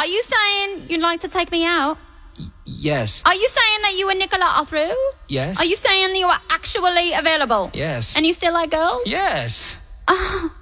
Are you saying you'd like to take me out? Yes. Are you saying that you and Nicola are through? Yes. Are you saying that you are actually available? Yes. And you still like girls? Yes. Oh,